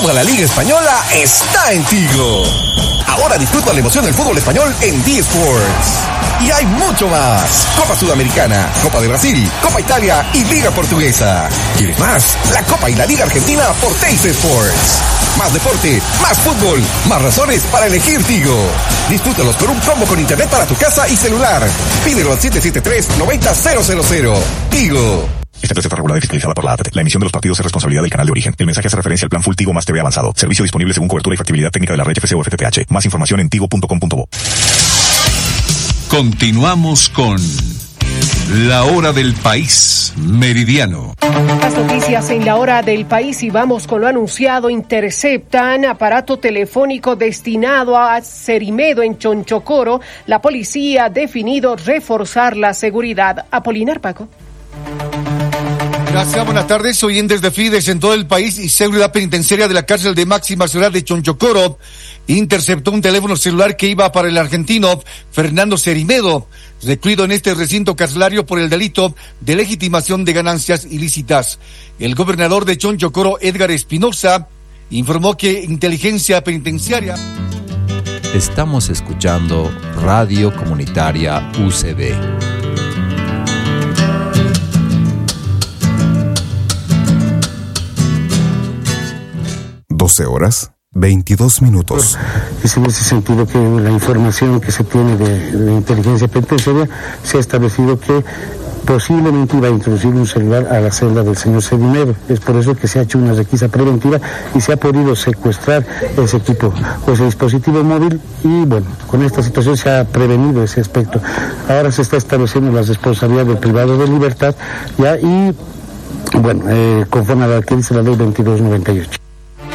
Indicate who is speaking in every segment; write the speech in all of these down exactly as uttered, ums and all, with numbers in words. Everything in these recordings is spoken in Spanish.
Speaker 1: Toda la Liga Española está en Tigo. Ahora disfruta la emoción del fútbol español en D-Sports. Y hay mucho más. Copa Sudamericana, Copa de Brasil, Copa Italia y Liga Portuguesa. ¿Quieres más? La Copa y la Liga Argentina por Teis Sports. Más deporte, más fútbol, más razones para elegir Tigo. Disfrútalos con un combo con internet para tu casa y celular. Pídelo al siete siete tres, nueve cero cero cero. Tigo.
Speaker 2: Esta empresa está regulada y fiscalizada por la A T T. La emisión de los partidos es responsabilidad del canal de origen. El mensaje hace referencia al plan Full Tigo más T V avanzado. Servicio disponible según cobertura y factibilidad técnica de la red F C o F T T H. Más información en tigo punto com punto bo.
Speaker 3: Continuamos con La Hora del País Meridiano.
Speaker 4: Las noticias en La Hora del País y vamos con lo anunciado. Interceptan aparato telefónico destinado a Cerimedo en Chonchocoro. La policía ha definido reforzar la seguridad. Apolinar Paco.
Speaker 5: Gracias, buenas tardes. Oyentes de Fides en todo el país y seguridad penitenciaria de la cárcel de máxima seguridad de Chonchocoro interceptó un teléfono celular que iba para el argentino Fernando Cerimedo, recluido en este recinto carcelario por el delito de legitimación de ganancias ilícitas. El gobernador de Chonchocoro, Edgar Espinosa, informó que inteligencia penitenciaria.
Speaker 6: Estamos escuchando Radio Comunitaria U C B.
Speaker 7: doce horas, veintidós minutos.
Speaker 8: Es en ese sentido que la información que se tiene de, de inteligencia penitenciaria se ha establecido que posiblemente iba a introducir un celular a la celda del señor Cerimedo. Es por eso que se ha hecho una requisa preventiva y se ha podido secuestrar ese equipo o ese dispositivo móvil y bueno, con esta situación se ha prevenido ese aspecto. Ahora se está estableciendo la responsabilidad del privado de libertad ya y bueno, eh, conforme a la que dice la ley veintidós noventa y ocho.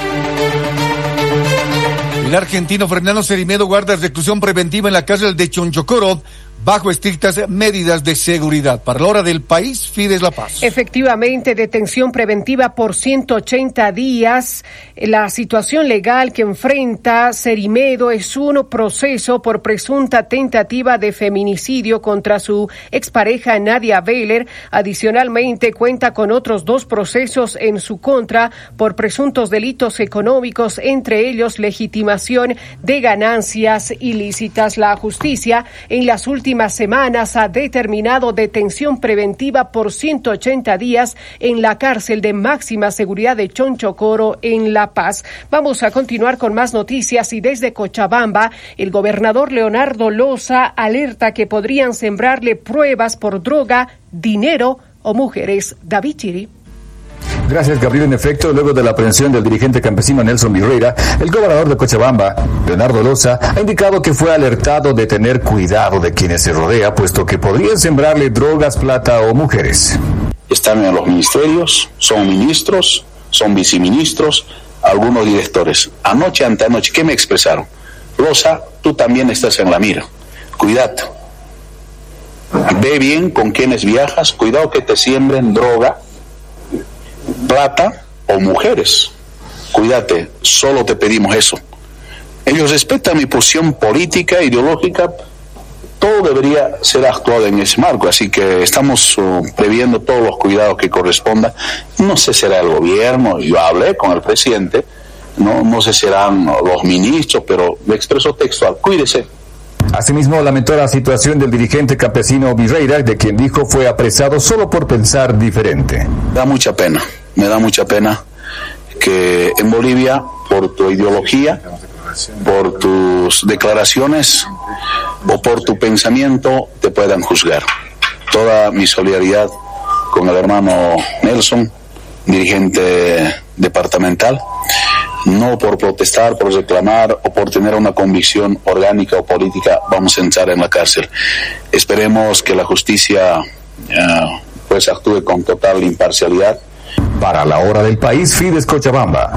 Speaker 5: El argentino Fernando Cerimedo guarda reclusión preventiva en la cárcel de Chonchocoro bajo estrictas medidas de seguridad. Para la Hora del País, Fides La Paz.
Speaker 4: Efectivamente, detención preventiva por ciento ochenta días. La situación legal que enfrenta Cerimedo es un proceso por presunta tentativa de feminicidio contra su expareja Nadia Beller. Adicionalmente, cuenta con otros dos procesos en su contra por presuntos delitos económicos, entre ellos legitimación de ganancias ilícitas. La justicia en las últimas semanas ha determinado detención preventiva por ciento ochenta días en la cárcel de máxima seguridad de Chonchocoro en La Paz. Vamos a continuar con más noticias y desde Cochabamba, el gobernador Leonardo Loza alerta que podrían sembrarle pruebas por droga, dinero o mujeres. David Chiri.
Speaker 9: Gracias, Gabriel. En efecto, luego de la aprehensión del dirigente campesino Nelson Virreira, el gobernador de Cochabamba, Leonardo Loza, ha indicado que fue alertado de tener cuidado de quienes se rodea, puesto que podrían sembrarle drogas, plata o mujeres.
Speaker 10: Están en los ministerios, son ministros, son viceministros, algunos directores. Anoche, anteanoche, ¿qué me expresaron? Loza, tú también estás en la mira. Cuidado. Ve bien con quienes viajas, cuidado que te siembren droga, plata o mujeres. Cuídate, solo te pedimos eso. Ellos respetan mi posición política, ideológica, todo debería ser actuado en ese marco, así que estamos uh, previendo todos los cuidados que correspondan. No sé si será el gobierno, yo hablé con el presidente, no, no sé si serán los ministros, pero me expreso textual, cuídese.
Speaker 9: Asimismo, lamentó la situación del dirigente campesino Virreira, de quien dijo fue apresado solo por pensar diferente.
Speaker 10: Me da mucha pena, me da mucha pena que en Bolivia, por tu ideología, por tus declaraciones o por tu pensamiento, te puedan juzgar. Toda mi solidaridad con el hermano Nelson, dirigente departamental, no por protestar, por reclamar o por tener una convicción orgánica o política vamos a entrar en la cárcel. Esperemos que la justicia uh, pues actúe con total imparcialidad.
Speaker 9: Para la Hora del País, Fides Cochabamba.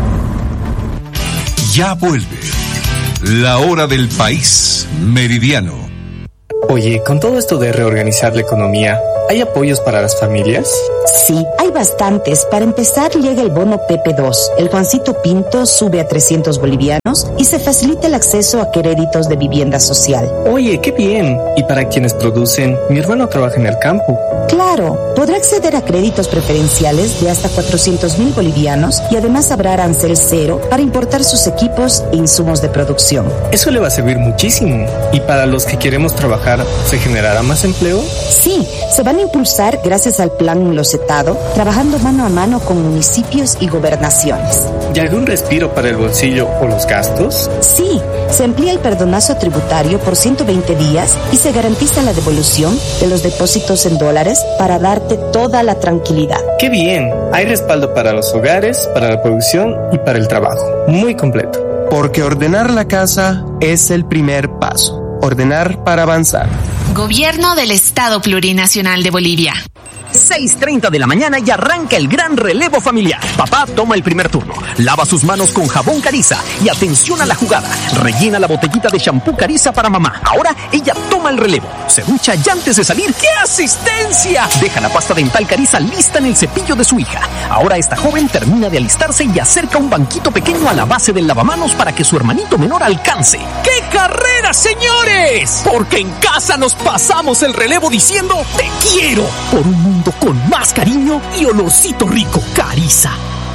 Speaker 3: Ya vuelve La Hora del País Meridiano.
Speaker 11: Oye, con todo esto de reorganizar la economía, ¿hay apoyos para las familias? Sí, hay bastantes. Para empezar, llega el bono P P dos. El Juancito Pinto sube a trescientos bolivianos y se facilita el acceso a créditos de vivienda social.
Speaker 12: Oye, qué bien. Y para quienes producen, mi hermano trabaja en el campo.
Speaker 11: Claro, podrá acceder a créditos preferenciales de hasta cuatrocientos mil bolivianos y además habrá arancel cero para importar sus equipos e insumos de producción.
Speaker 12: Eso le va a servir muchísimo. ¿Y para los que queremos trabajar, se generará más empleo?
Speaker 11: Sí, se van a impulsar gracias al plan Locetado, trabajando mano a mano con municipios y gobernaciones.
Speaker 12: ¿Y algún respiro para el bolsillo o los gastos?
Speaker 11: Sí, se amplía el perdonazo tributario por ciento veinte días y se garantiza la devolución de los depósitos en dólares para darte toda la tranquilidad.
Speaker 12: ¡Qué bien! Hay respaldo para los hogares, para la producción y para el trabajo. Muy completo.
Speaker 13: Porque ordenar la casa es el primer paso. Ordenar para avanzar.
Speaker 14: Gobierno del Estado Plurinacional de Bolivia.
Speaker 15: seis treinta de la mañana y arranca el gran relevo familiar. Papá toma el primer turno, lava sus manos con jabón Cariza y atención a la jugada. Rellena la botellita de shampoo Cariza para mamá. Ahora ella toma el relevo, se ducha y antes de salir, ¡qué asistencia! Deja la pasta dental Cariza lista en el cepillo de su hija. Ahora esta joven termina de alistarse y acerca un banquito pequeño a la base del lavamanos para que su hermanito menor alcance. ¡Qué carrera, señores! Porque en casa nos pasamos el relevo diciendo te quiero por un mundo con más cariño y olorcito rico. Cariza.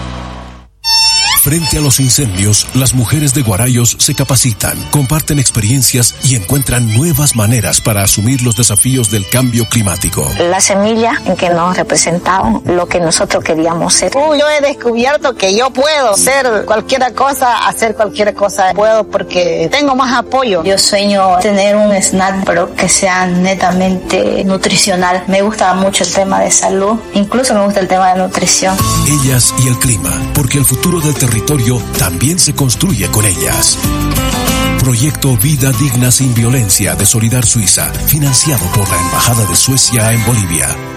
Speaker 16: Frente a los incendios, las mujeres de Guarayos se capacitan, comparten experiencias y encuentran nuevas maneras para asumir los desafíos del cambio climático.
Speaker 17: La semilla en que nos representaban lo que nosotros queríamos ser. Uh, yo he descubierto que yo puedo ser cualquier cosa, hacer cualquier cosa. Puedo porque tengo más apoyo.
Speaker 18: Yo sueño tener un snack, pero que sea netamente nutricional. Me gusta mucho el tema de salud, incluso me gusta el tema de nutrición.
Speaker 16: Ellas y el clima, porque el futuro del territorio también se construye con ellas. Proyecto Vida Digna Sin Violencia de Solidar Suiza, financiado por la Embajada de Suecia en Bolivia.